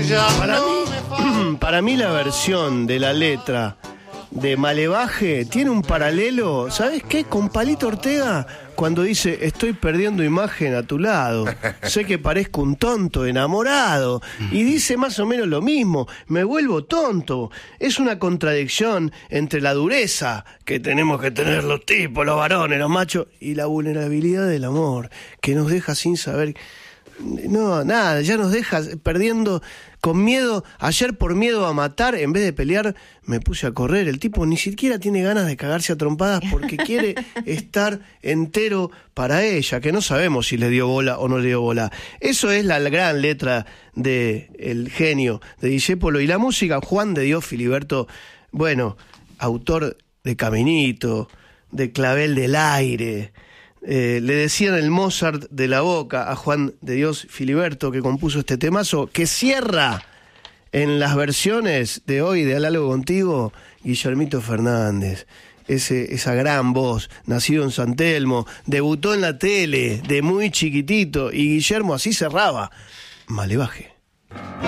Para mí la versión de la letra de Malevaje tiene un paralelo, ¿sabes qué? Con Palito Ortega, cuando dice estoy perdiendo imagen a tu lado, sé que parezco un tonto enamorado, y dice más o menos lo mismo, me vuelvo tonto. Es una contradicción entre la dureza que tenemos que tener los tipos, los varones, los machos, y la vulnerabilidad del amor, que nos deja sin saber. No, nada, ya nos deja perdiendo, con miedo. Ayer, por miedo a matar, en vez de pelear, me puse a correr. El tipo ni siquiera tiene ganas de cagarse a trompadas porque quiere estar entero para ella, que no sabemos si le dio bola o no le dio bola. Eso es la gran letra de el genio de Discépolo. Y la música, Juan de Dios Filiberto, bueno, autor de Caminito, de Clavel del Aire. Le decían el Mozart de la Boca a Juan de Dios Filiberto, que compuso este temazo, que cierra en las versiones de hoy de Al Algo Contigo, Guillermito Fernández. Esa gran voz, nacido en San Telmo, debutó en la tele de muy chiquitito, y Guillermo así cerraba Malevaje.